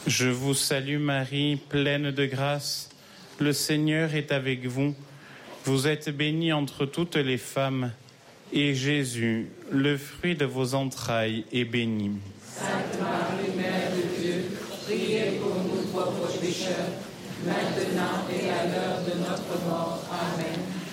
Je vous salue Marie, pleine de grâce. Le Seigneur est avec vous. Vous êtes bénie entre toutes les femmes. Et Jésus, le fruit de vos entrailles, est béni. Sainte Marie, Mère de Dieu, priez pour nous pauvres pécheurs, maintenant et à l'heure de notre mort. Amen.